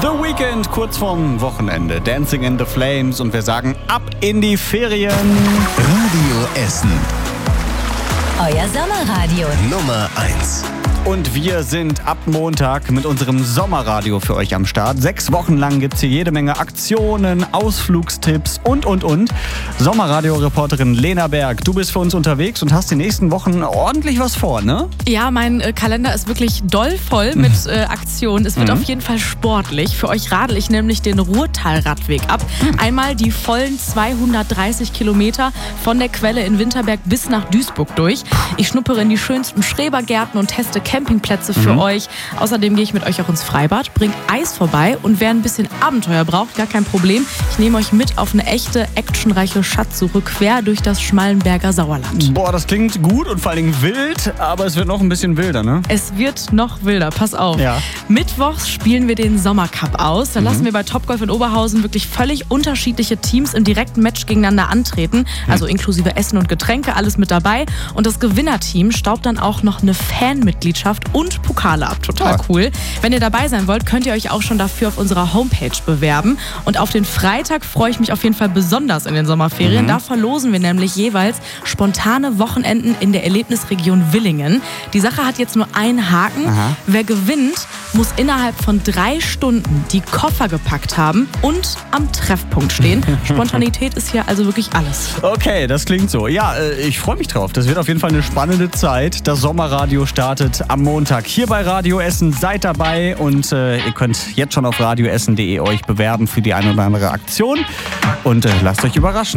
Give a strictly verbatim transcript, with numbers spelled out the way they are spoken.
The Weeknd, kurz vorm Wochenende. Dancing in the Flames und wir sagen ab in die Ferien. Radio Essen. Euer Sommerradio. Nummer eins. Und wir sind ab Montag mit unserem Sommerradio für euch am Start. Sechs Wochen lang gibt es hier jede Menge Aktionen, Ausflugstipps und, und, und. Sommerradio-Reporterin Lena Berg, du bist für uns unterwegs und hast die nächsten Wochen ordentlich was vor, ne? Ja, mein äh, Kalender ist wirklich doll voll mit äh, Aktionen. Es wird Mhm. auf jeden Fall sportlich. Für euch radel ich nämlich den Ruhrtal-Radweg ab. Einmal die vollen zweihundertdreißig Kilometer von der Quelle in Winterberg bis nach Duisburg durch. Ich schnuppere in die schönsten Schrebergärten und teste Campingplätze für Mhm. euch. Außerdem gehe ich mit euch auch ins Freibad, bringe Eis vorbei und wer ein bisschen Abenteuer braucht, gar kein Problem. Ich nehme euch mit auf eine echte, actionreiche Schatzsuche quer durch das Schmallenberger Sauerland. Boah, das klingt gut und vor allen Dingen wild, aber es wird noch ein bisschen wilder, ne? Es wird noch wilder, pass auf. Ja. Mittwochs spielen wir den Sommercup aus. Da lassen wir bei Topgolf in Oberhausen wirklich völlig unterschiedliche Teams im direkten Match gegeneinander antreten. Also inklusive Essen und Getränke, alles mit dabei. Und das Gewinnerteam staubt dann auch noch eine Fanmitgliedschaft und Pokale ab. Total Toll. cool. Wenn ihr dabei sein wollt, könnt ihr euch auch schon dafür auf unserer Homepage bewerben. Und auf den Freitag freue ich mich auf jeden Fall besonders in den Sommerferien. Da verlosen wir nämlich jeweils spontane Wochenenden in der Erlebnisregion Willingen. Die Sache hat jetzt nur einen Haken. Aha. Wer gewinnt, muss innerhalb von drei Stunden die Koffer gepackt haben und am Treffpunkt stehen. Spontanität ist hier also wirklich alles. Okay, das klingt so. Ja, äh, ich freue mich drauf. Das wird auf jeden Fall eine spannende Zeit. Das Sommerradio startet am Montag hier bei Radio Essen. Seid dabei und äh, ihr könnt jetzt schon auf radioessen punkt de euch bewerben für die eine oder andere Aktion. Und äh, lasst euch überraschen.